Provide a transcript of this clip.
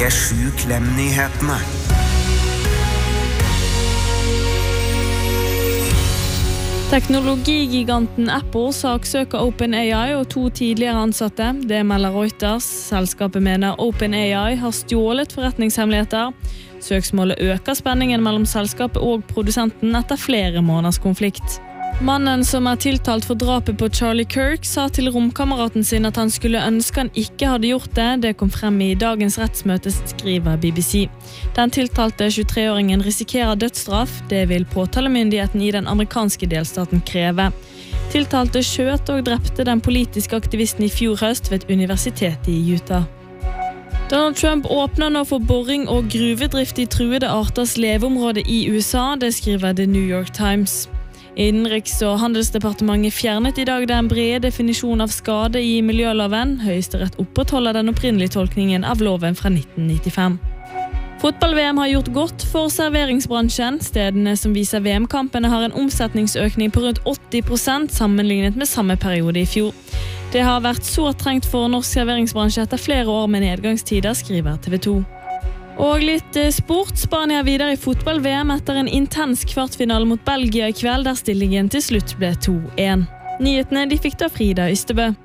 P7 Klem-nyhetene. Teknologigiganten Apple saksøker OpenAI og 2 tidligere ansatte. Det melder Reuters. Selskapet mener OpenAI har stjålet forretningshemmeligheter. Søksmålet øker spenningen mellom selskapet og produsenten etter flere måneders konflikt. Mannen som tiltalt for drapet på Charlie Kirk sa til romkameraten sin at han skulle ønske han ikke hadde gjort det. Det kom frem i dagens rettsmøte, skriver BBC. Den tiltalte 23-åringen risikerer dødsstraff. Det vil påtalemyndigheten i den amerikanske delstaten kreve. Tiltalte skjøt og drepte den politiske aktivisten i fjor høst ved et universitet i Utah. Donald Trump åpner nå for boring og gruvedrift i truede arters leveområde i USA. Det skriver The New York Times. Innenriks- og handelsdepartementet fjernet i dag den brede definisjonen av skade i miljøloven. Høyesterett opprettholder den opprinnelige tolkningen av loven fra 1995. Fotball-VM har gjort godt for serveringsbransjen. Stedene som viser VM-kampene har en omsetningsøkning på rundt 80% sammenlignet med samme periode i fjor. Det har vært så trengt for norsk serveringsbransje etter flere år med nedgangstider, skriver TV 2. Og litt sport. Spania videre i fotball-VM etter en intens kvartfinale mot Belgia i kveld, der stillingen til slutt ble 2-1. Nyhetene de fikk da Frida Ystebø.